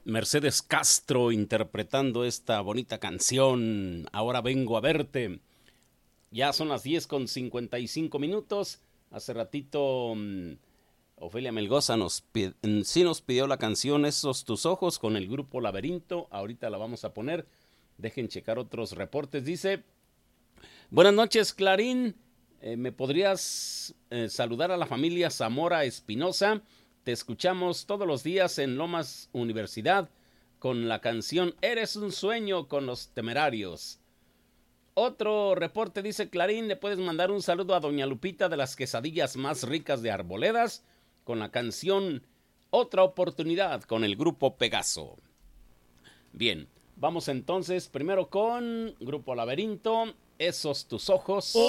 Mercedes Castro interpretando esta bonita canción, Ahora vengo a verte. Ya son las 10:55. Hace ratito Ofelia Melgoza sí nos pidió la canción Esos tus ojos con el grupo Laberinto. Ahorita la vamos a poner. Dejen checar otros reportes. Dice, buenas noches, Clarín. ¿Me podrías saludar a la familia Zamora Espinosa? Te escuchamos todos los días en Lomas Universidad con la canción Eres un sueño con los Temerarios. Otro reporte dice, Clarín, le puedes mandar un saludo a doña Lupita de las quesadillas más ricas de Arboledas con la canción Otra oportunidad con el grupo Pegaso. Bien, vamos entonces primero con Grupo Laberinto, Esos tus ojos.